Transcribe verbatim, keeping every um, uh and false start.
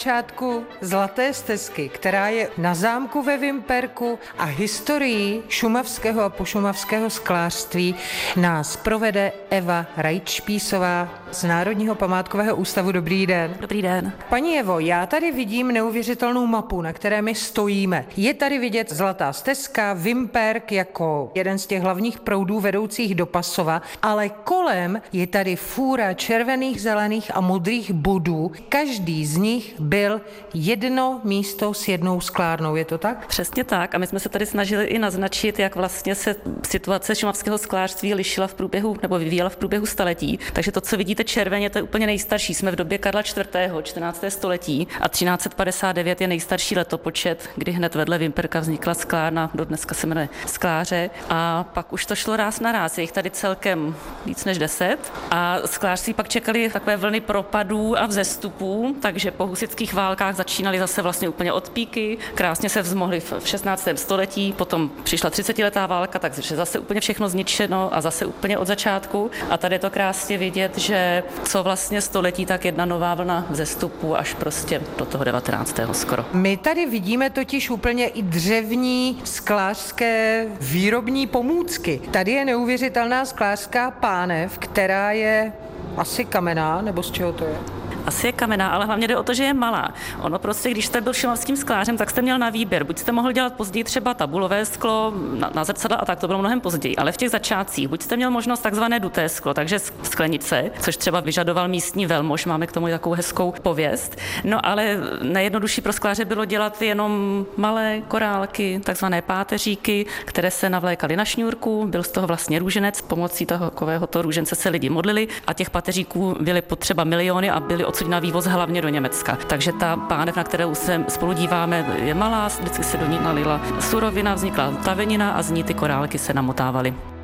začátku Zlaté stezky, která je na zámku ve Vimperku, a historii šumavského a pošumavského sklářství nás provede Eva Rajtšpísová z Národního památkového ústavu. Dobrý den. Dobrý den. Paní Evo, já tady vidím neuvěřitelnou mapu, na které my stojíme. Je tady vidět Zlatá stezka, Vimperk jako jeden z těch hlavních proudů vedoucích do Pasova, ale kolem je tady fůra červených, zelených a modrých bodů. Každý z nich byl jedno místo s jednou sklárnou, je to tak? Přesně tak, a my jsme se tady snažili i naznačit, jak vlastně se situace šumavského sklářství lišila v průběhu nebo vyvíjela v průběhu staletí. Takže to, co vidíte červeně, to je úplně nejstarší. Jsme v době Karla čtvrtého. čtrnácté století a třináct padesát devět je nejstarší letopočet, kdy hned vedle Vimperka vznikla sklárna, do dneska se jmenuje Skláře, a pak už to šlo ráz na ráz. Je jich tady celkem víc než deset a sklářství pak čekali takové vlny propadů a vzestupů, takže po husitských válkách začínali zase vlastně úplně od píky, krásně se vzmohli v šestnáctém století, potom přišla třicetiletá válka, takže zase úplně všechno zničeno a zase úplně od začátku. A tady je to krásně vidět, že co vlastně století, tak jedna nová vlna vzestupu až prostě do toho devatenáctého skoro. My tady vidíme totiž úplně i dřevní sklářské výrobní pomůcky. Tady je neuvěřitelná sklářská pánev, která je asi kamenná, nebo z čeho to je? Asi je kamenná, ale hlavně jde o to, že je malá. Ono prostě, když jste byl šumavským sklářem, tak jste měl na výběr. Buď jste mohl dělat později třeba tabulové sklo, na, na zrcadla a tak, to bylo mnohem později, ale v těch začátcích buď jste měl možnost takzvané duté sklo, takže sklenice, což třeba vyžadoval místní velmož, máme k tomu takovou hezkou pověst. No ale nejjednodušší pro skláře bylo dělat jenom malé korálky, takzvané páteříky, které se navlékaly na šňůrku, byl z toho vlastně růženec, pomocí toho takového to růžence se lidi modlili a těch páteříků byly potřeba miliony a byly odsud na vývoz hlavně do Německa. Takže ta pánev, na kterou se spolu díváme, je malá, vždycky se do ní nalila surovina, vznikla tavenina a z ní ty korálky se namotávaly.